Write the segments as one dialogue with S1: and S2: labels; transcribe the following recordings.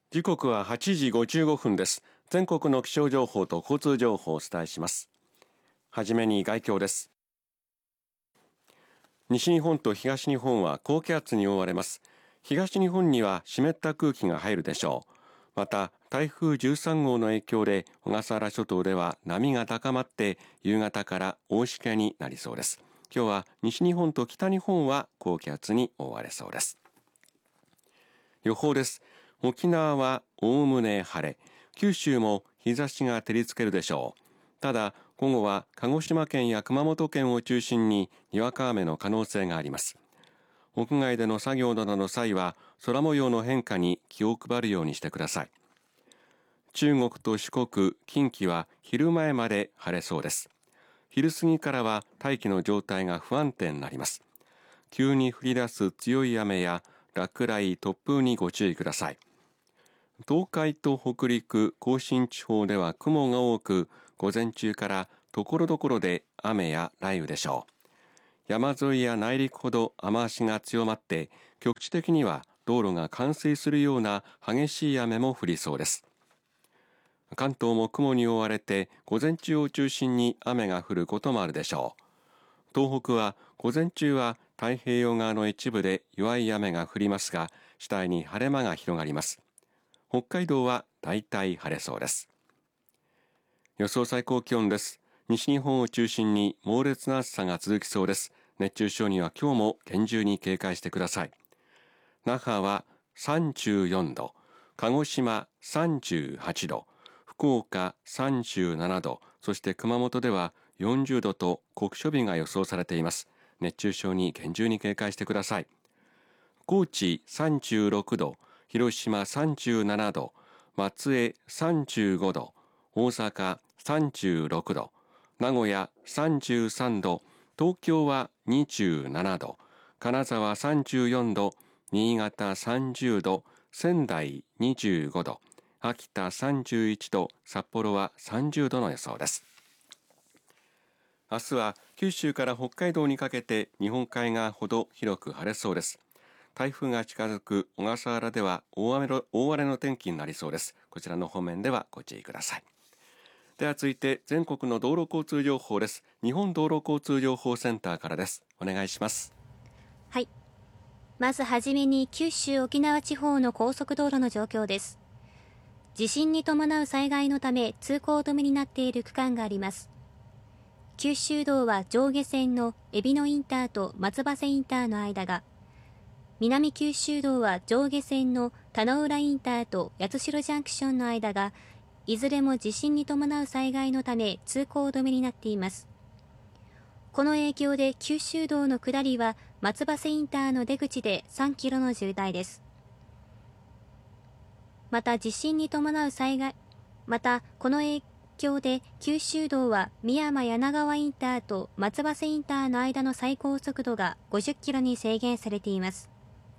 S1: 時刻は8時55分です。全国の気象情報と交通情報をお伝えします。はじめに概況です。西日本と東日本は高気圧に覆われます。東日本には湿った空気が入るでしょう。また台風13号の影響で小笠原諸島では波が高まって夕方から大しけになりそうです。今日は西日本と北日本は高気圧に覆われそうです。予報です。沖縄はおおむね晴れ、九州も日差しが照りつけるでしょう。ただ午後は鹿児島県や熊本県を中心ににわか雨の可能性があります。屋外での作業などの際は空模様の変化に気を配るようにしてください。中国と四国、近畿は昼前まで晴れそうです。昼過ぎからは大気の状態が不安定になります。急に降り出す強い雨や落雷、突風にご注意ください。東海と北陸、甲信地方では雲が多く、午前中から所々で雨や雷雨でしょう。山沿いや内陸ほど雨足が強まって、局地的には道路が冠水するような激しい雨も降りそうです。関東も雲に覆われて、午前中を中心に雨が降ることもあるでしょう。東北は午前中は太平洋側の一部で弱い雨が降りますが、次第に晴れ間が広がります。北海道はだいたい晴れそうです。予想最高気温です。西日本を中心に猛烈な暑さが続きそうです。熱中症には今日も厳重に警戒してください。那覇は34度、鹿児島38度、福岡37度、そして熊本では40度と酷暑日が予想されています。熱中症に厳重に警戒してください。高知36度、広島37度、松江35度、大阪36度、名古屋33度、東京は27度、金沢34度、新潟30度、仙台25度、秋田31度、札幌は30度の予想です。明日は九州から北海道にかけて日本海側ほど広く晴れそうです。台風が近づく小笠原では大荒れの天気になりそうです。こちらの方面ではご注意ください。では続いて全国の道路交通情報です。日本道路交通情報センターからです。お願いします。
S2: はい。まずはじめに九州沖縄地方の高速道路の状況です。地震に伴う災害のため通行止めになっている区間があります。九州道は上下線の海老野インターと松葉瀬インターの間が、南九州道は上下線の田野浦インターと八代ジャンクションの間が、いずれも地震に伴う災害のため通行止めになっています。この影響で九州道の下りは松葉瀬インターの出口で3キロの渋滞です。また地震に伴う災害、またこの影響で九州道は宮山柳川インターと松葉瀬インターの間の最高速度が50キロに制限されています。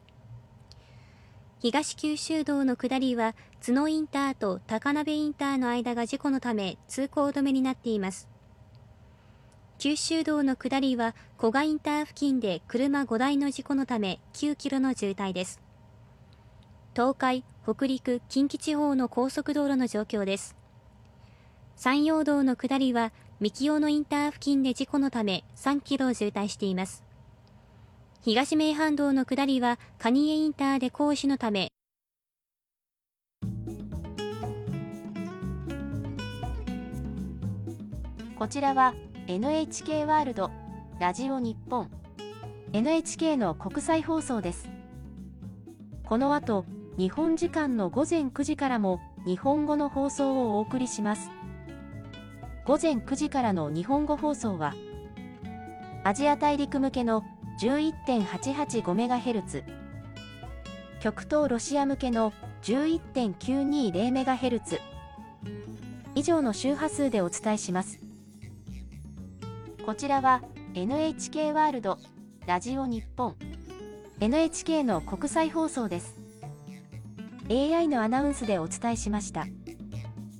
S2: 東九州道の下りは津野インターと高鍋インターの間が事故のため通行止めになっています。九州道の下りは古賀インター付近で車5台の事故のため9キロの渋滞です。東海、北陸、近畿地方の高速道路の状況です。山陽道の下りは三木尾のインター付近で事故のため3キロ渋滞しています。東名阪道の下りは蟹江インターで工事のため、
S3: こちらは NHK ワールドラジオ日本 NHK の国際放送です。この後、日本時間の午前9時からも日本語の放送をお送りします。午前9時からの日本語放送は、アジア大陸向けの 11.885MHz、極東ロシア向けの 11.920MHz、以上の周波数でお伝えします。こちらは NHK ワールドラジオ日本 NHK の国際放送です。AI のアナウンスでお伝えしました。